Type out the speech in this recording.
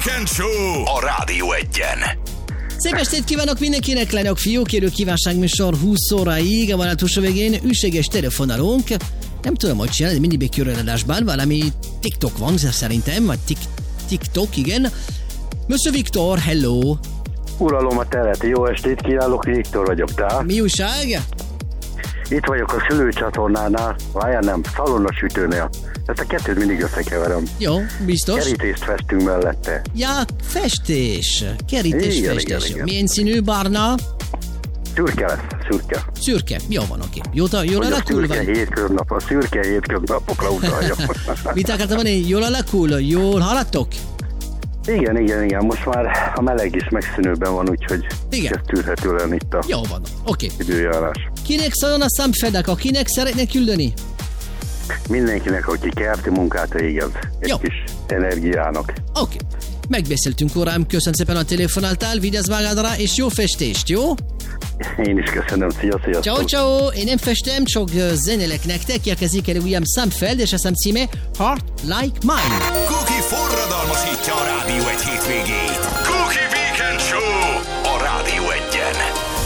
Weekend Show a Rádió Egyen. Szép estét kívánok mindenkinek, lányok, fiúk, élő kívánságműsor 20 óráig, a vonat túlsó végén ügységes telefonálunk. Nem tudom, hogy csinálni, mindig még körreadásban, valami TikTok van szerintem, vagy TikTok, igen. Monsieur Viktor, hello! Uralom a teret, jó estét kívánok, Viktor vagyok, te? Mi újság? Itt vagyok a szülőcsatornánál, várjál nem, szalonnasütőnél. Ezt a kettőt mindig összekeverem. Jó, biztos. Kerítést festünk mellette. Ja, festés. Kerítés, igen, festés. igen. Milyen színű, barna? Szürke lesz, szürke. Szürke. Jó van, oké. Jól alakul vagy? A szürke hétköznapokra utalja. Mit akartam mondani? Jól alakul? Jól haladtok? Igen. Most már a meleg is megszűnőben van, úgyhogy igen. Ez tűrhető lenni itt a jó van, oké. időjárás. Kinek szóljon a Samfedek? Akinek szeretnék küldeni? Mindenkinek, aki kerti munkát végez. Egy jó. kis energiának. Oké. Megbeszéltünk, órám, köszönöm szépen a telefonáltál, vigyázz magadra, és jó festést, jó? Én is köszönöm, sziasztok! Ciao, én nem festem, csak zenélek nektek, érkezik el William Samfeld, és a szám címe Heart Like Mine. Cookie forradalmasítja a